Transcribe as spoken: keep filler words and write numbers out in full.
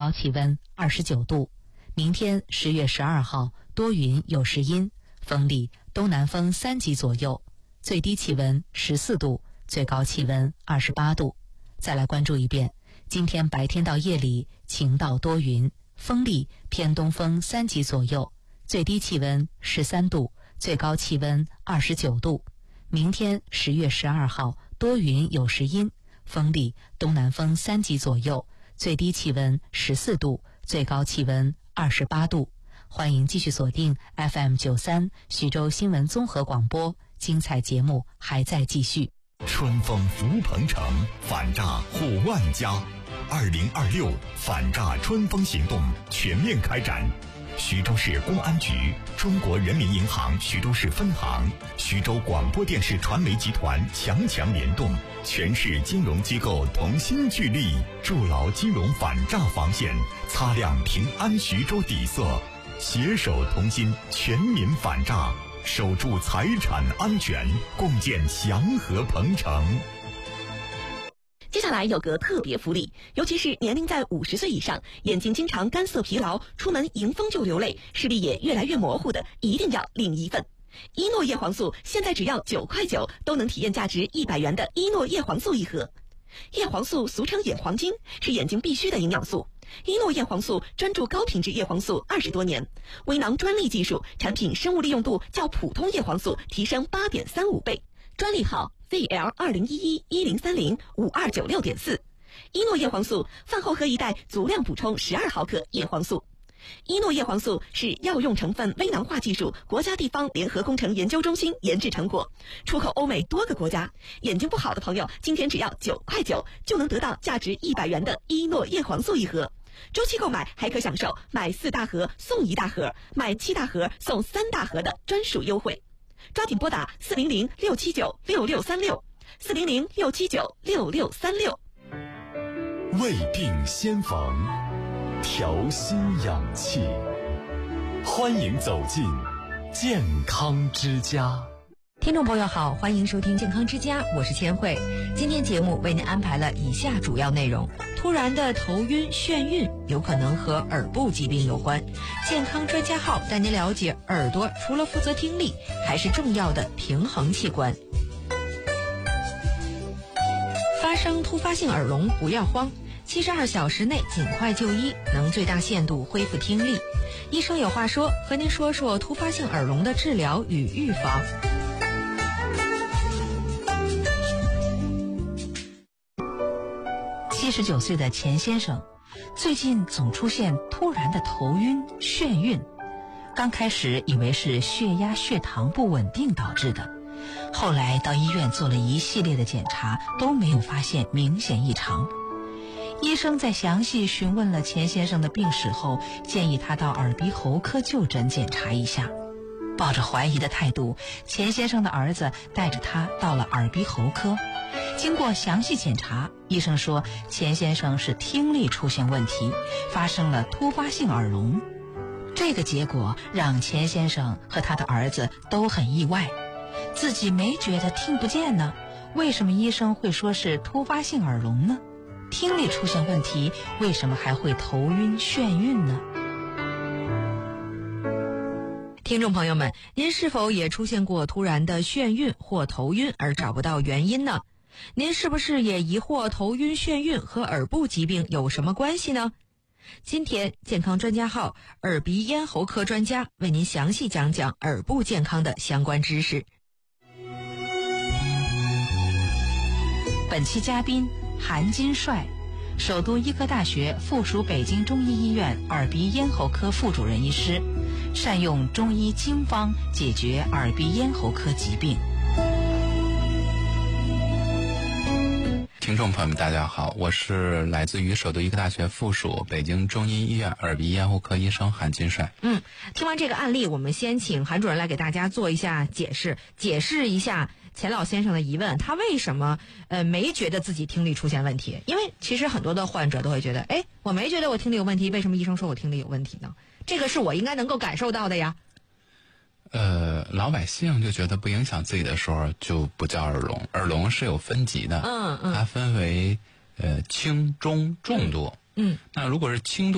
高气温二十九度。明天十月十二号多云有时阴，风力东南风三级左右，最低气温十四度，最高气温二十八度。再来关注一遍，今天白天到夜里晴到多云，风力偏东风三级左右，最低气温十三度，最高气温二十九度。明天十月十二号多云有时阴，风力东南风三级左右，最低气温十四度，最高气温二十八度。欢迎继续锁定 F M 九三 徐州新闻综合广播，精彩节目还在继续。 春风福鹏城，反诈护万家。二零二六反诈春风行动全面开展。徐州市公安局、中国人民银行徐州市分行、徐州广播电视传媒集团强强联动，全市金融机构同心聚力，筑牢金融反诈防线，擦亮平安徐州底色，携手同心，全民反诈，守住财产安全，共建祥和鹏城。 接下来有个特别福利，尤其是年龄在五十岁以上，眼睛经常干涩疲劳，出门迎风就流泪，视力也越来越模糊的，一定要领一份。伊诺叶黄素现在只要九块九，都能体验价值一百元的伊诺叶黄素一盒。叶黄素俗称眼黄金，是眼睛必须的营养素。伊诺叶黄素专注高品质叶黄素二十多年，微囊专利技术，产品生物利用度较普通叶黄素提升 八点三五 倍，专利号 V L 二零一一一零三零五二九六点四。伊诺叶黄素饭后喝一袋，足量补充十二毫克叶黄素。伊诺叶黄素是药用成分微囊化技术国家地方联合工程研究中心研制成果，出口欧美多个国家。眼睛不好的朋友，今天只要九块九就能得到价值一百元的伊诺叶黄素一盒。周期购买还可享受买四大盒送一大盒，买七大盒送三大盒的专属优惠。抓紧拨打四零零六七九六六三六，四零零六七九六六三六。 胃病先防，调心养气，欢迎走进健康之家。 听众朋友好，欢迎收听健康之家，我是千惠。今天节目为您安排了以下主要内容：突然的头晕眩晕有可能和耳部疾病有关，健康专家号带您了解耳朵除了负责听力，还是重要的平衡器官。发生突发性耳聋不要慌，七十二小时内尽快就医，能最大限度恢复听力。医生有话说，和您说说突发性耳聋的治疗与预防。 七十九岁的钱先生最近总出现突然的头晕眩晕，刚开始以为是血压血糖不稳定导致的，后来到医院做了一系列的检查，都没有发现明显异常。医生在详细询问了钱先生的病史后，建议他到耳鼻喉科就诊检查一下。抱着怀疑的态度，钱先生的儿子带着他到了耳鼻喉科。经过详细检查，医生说钱先生是听力出现问题，发生了突发性耳聋。这个结果让钱先生和他的儿子都很意外，自己没觉得听不见呢，为什么医生会说是突发性耳聋呢？听力出现问题，为什么还会头晕眩晕呢？ 听众朋友们，您是否也出现过突然的眩晕或头晕而找不到原因呢？您是不是也疑惑头晕眩晕和耳部疾病有什么关系呢？今天健康专家号耳鼻咽喉科专家为您详细讲讲耳部健康的相关知识。 本期嘉宾韩金帅，首都医科大学附属北京中医医院耳鼻咽喉科副主任医师，善用中医经方解决耳鼻咽喉科疾病。 听众朋友们大家好，我是来自于首都医科大学附属北京中医医院耳鼻咽喉科医生韩金帅。 嗯，听完这个案例，我们先请韩主任来给大家做一下解释，解释一下钱老先生的疑问，他为什么呃没觉得自己听力出现问题？因为其实很多的患者都会觉得，哎，我没觉得我听力有问题，为什么医生说我听力有问题呢？这个是我应该能够感受到的呀。 呃，老百姓就觉得不影响自己的时候就不叫耳聋，耳聋是有分级的， 嗯嗯， 它分为呃轻、中、重度。 嗯， 那如果是轻度